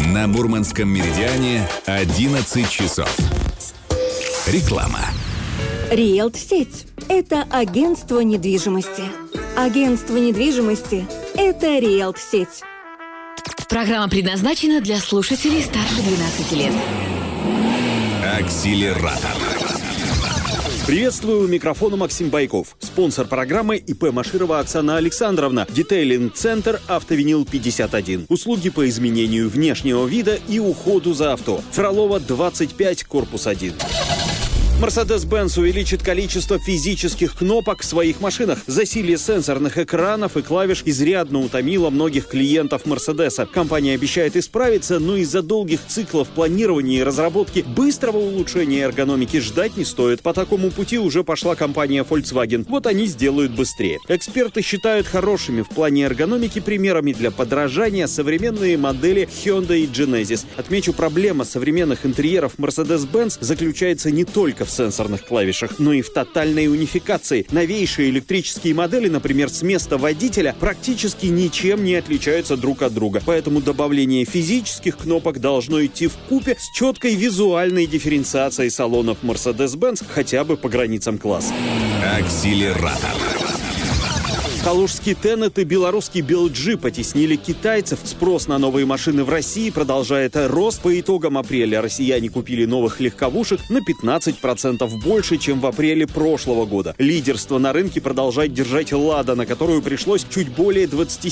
На Мурманском меридиане 11 часов. Реклама. Риэлт-сеть – это агентство недвижимости. Агентство недвижимости – это Риэлт-сеть. Программа предназначена для слушателей старше 12 лет. Акселератор. Приветствую, у микрофона Максим Байков. Спонсор программы ИП Маширова Оксана Александровна. Детейлинг-центр «Автовинил 51». Услуги по изменению внешнего вида и уходу за авто. Фролова, 25, корпус 1. Mercedes-Benz увеличит количество физических кнопок в своих машинах. Засилье сенсорных экранов и клавиш изрядно утомило многих клиентов Mercedes. Компания обещает исправиться, но из-за долгих циклов планирования и разработки быстрого улучшения эргономики ждать не стоит. По такому пути уже пошла компания Volkswagen. Вот они сделают быстрее. Эксперты считают хорошими в плане эргономики примерами для подражания современные модели Hyundai и Genesis. Отмечу, проблема современных интерьеров Mercedes-Benz заключается не только в сенсорных клавишах, но и в тотальной унификации. Новейшие электрические модели, например, с места водителя, практически ничем не отличаются друг от друга. Поэтому добавление физических кнопок должно идти вкупе с четкой визуальной дифференциацией салонов Mercedes-Benz хотя бы по границам класса. Акселератор. Калужский Тенет и белорусский BLG потеснили китайцев. Спрос на новые машины в России продолжает рост. По итогам апреля россияне купили новых легковушек на 15% больше, чем в апреле прошлого года. Лидерство на рынке продолжает держать «Лада», на которую пришлось чуть более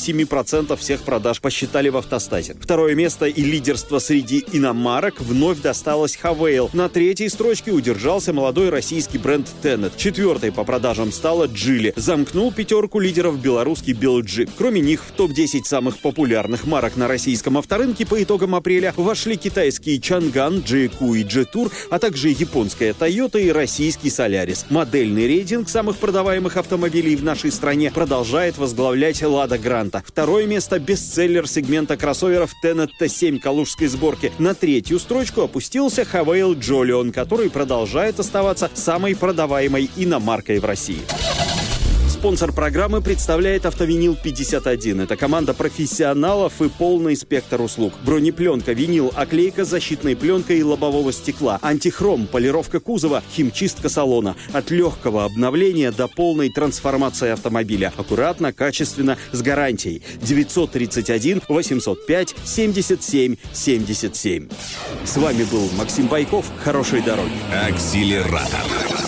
27% всех продаж, посчитали в автостате. Второе место и лидерство среди иномарок вновь досталось Havail. На третьей строчке удержался молодой российский бренд Тенет. Четвертой по продажам стала Geely. Замкнул пятерку лидеров белорусский BLG. Кроме них, в топ-10 самых популярных марок на российском авторынке по итогам апреля вошли китайские Чанган, Джейку и Джетур, а также японская Toyota и российский Solaris. Модельный рейтинг самых продаваемых автомобилей в нашей стране продолжает возглавлять Лада Гранта. Второе место – бестселлер сегмента кроссоверов Tenet T7 калужской сборки. На третью строчку опустился Havail Jolion, который продолжает оставаться самой продаваемой иномаркой в России. Спонсор программы представляет Автовинил 51. Это команда профессионалов и полный спектр услуг. Бронепленка, винил, оклейка защитной пленкой и лобового стекла, антихром, полировка кузова, химчистка салона. От легкого обновления до полной трансформации автомобиля. Аккуратно, качественно, с гарантией. 931 805 77 77. С вами был Максим Байков. Хорошей дороги. Акселератор.